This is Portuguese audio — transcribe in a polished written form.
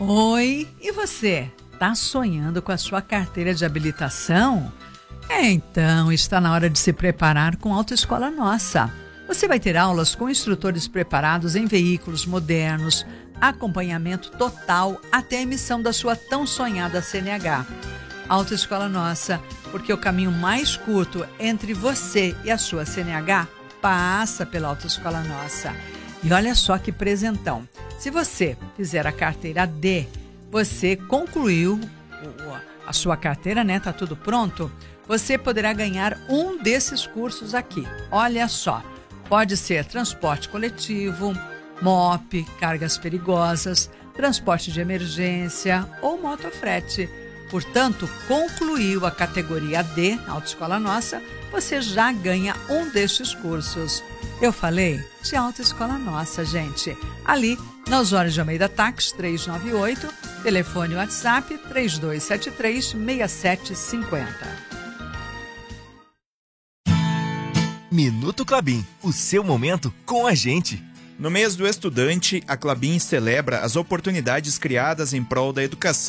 Oi, e você? Tá sonhando com a sua carteira de habilitação? Então, está na hora de se preparar com a Autoescola Nossa. Você vai ter aulas com instrutores preparados em veículos modernos, acompanhamento total até a emissão da sua tão sonhada CNH. Autoescola Nossa, porque o caminho mais curto entre você e a sua CNH passa pela Autoescola Nossa. E olha só que presentão. Se você fizer a carteira D, você concluiu a sua carteira, né? Tá tudo pronto? Você poderá ganhar um desses cursos aqui. Olha só, pode ser transporte coletivo, MOP, cargas perigosas, transporte de emergência ou motofrete. Portanto, concluiu a categoria D na Autoescola Nossa, você já ganha um destes cursos. Eu falei de Autoescola Nossa, gente. Ali, na Osório de Almeida Táxi 398, telefone WhatsApp 3273-6750. Minuto Klabin, o seu momento com a gente. No mês do estudante, a Klabin celebra as oportunidades criadas em prol da educação